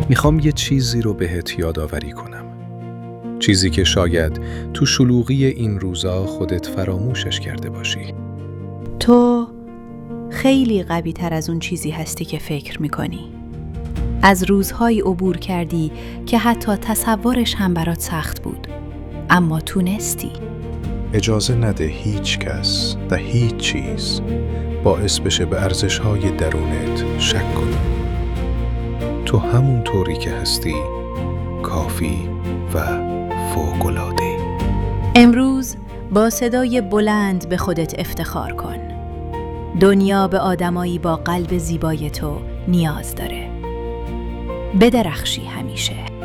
میخوام یه چیزی رو بهت یادآوری کنم. چیزی که شاید تو شلوغی این روزا خودت فراموشش کرده باشی. تو خیلی قوی تر از اون چیزی هستی که فکر میکنی. از روزهایی عبور کردی که حتی تصورش هم برات سخت بود، اما تونستی. اجازه نده هیچ کس و هیچ چیز باعث بشه به ارزش‌های درونت شک کنی. تو همون طوری که هستی کافی و فوق‌العاده‌ای. امروز با صدای بلند به خودت افتخار کن. دنیا به آدمایی با قلب زیبای تو نیاز داره. بدرخشی همیشه.